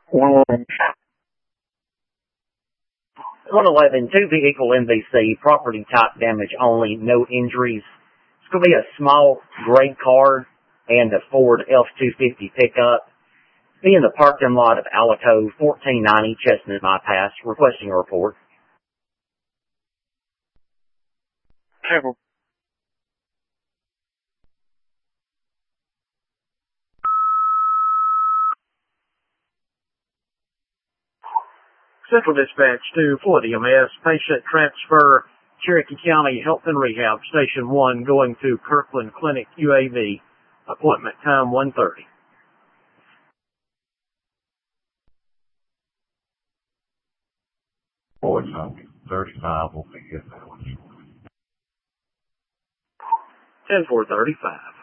111, two vehicle NBC, property type damage only, no injuries. It's going to be a small gray car and a Ford F-250 pickup. Be in the parking lot of Alico, 1490 Chestnut Bypass, requesting a report. Central Dispatch to Floyd EMS, patient transfer, Cherokee County Health and Rehab, Station 1, going to Kirkland Clinic UAV, appointment time 1:30. Boy, 35 will be good. 10-4-35.